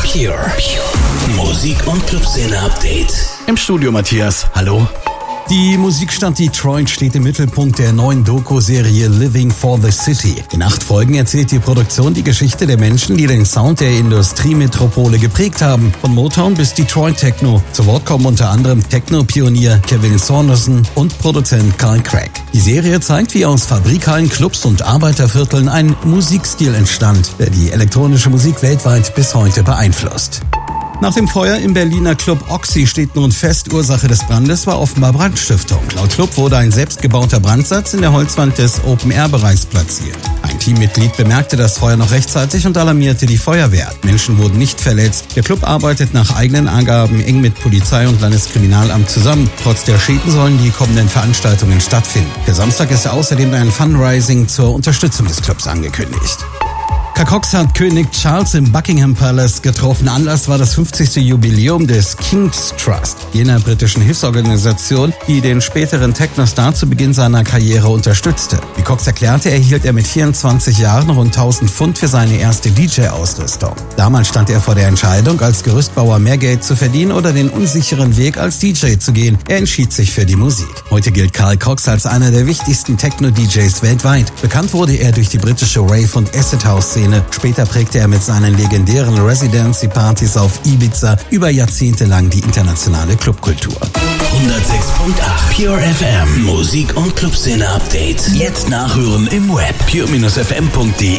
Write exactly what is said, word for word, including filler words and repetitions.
Pure. Pure. Musik- und Clubszene-Update. Im Studio Matthias, hallo. Die Musikstadt Detroit steht im Mittelpunkt der neuen Doku-Serie Living for the City. In acht Folgen erzählt die Produktion die Geschichte der Menschen, die den Sound der Industriemetropole geprägt haben. Von Motown bis Detroit Techno. Zu Wort kommen unter anderem Techno-Pionier Kevin Saunderson und Produzent Carl Craig. Die Serie zeigt, wie aus Fabrikhallen, Clubs und Arbeitervierteln ein Musikstil entstand, der die elektronische Musik weltweit bis heute beeinflusst. Nach dem Feuer im Berliner Club Oxy steht nun fest, Ursache des Brandes war offenbar Brandstiftung. Laut Club wurde ein selbstgebauter Brandsatz in der Holzwand des Open-Air-Bereichs platziert. Ein Teammitglied bemerkte das Feuer noch rechtzeitig und alarmierte die Feuerwehr. Menschen wurden nicht verletzt. Der Club arbeitet nach eigenen Angaben eng mit Polizei und Landeskriminalamt zusammen. Trotz der Schäden sollen die kommenden Veranstaltungen stattfinden. Für Samstag ist außerdem ein Fundraising zur Unterstützung des Clubs angekündigt. Cox hat König Charles im Buckingham Palace getroffen. Anlass war das fünfzigste Jubiläum des King's Trust, jener britischen Hilfsorganisation, die den späteren Techno-Star zu Beginn seiner Karriere unterstützte. Wie Cox erklärte, erhielt er mit vierundzwanzig Jahren rund tausend Pfund für seine erste D J-Ausrüstung. Damals stand er vor der Entscheidung, als Gerüstbauer mehr Geld zu verdienen oder den unsicheren Weg als D J zu gehen. Er entschied sich für die Musik. Heute gilt Carl Cox als einer der wichtigsten Techno-D Js weltweit. Bekannt wurde er durch die britische Rave- und Acid-House-Szene. Später prägte er mit seinen legendären Residency-Partys auf Ibiza über Jahrzehnte lang die internationale Clubkultur. hundertsechs Komma acht Pure F M. Musik- und Clubszene-Update. Jetzt nachhören im Web. pure Bindestrich f m punkt d e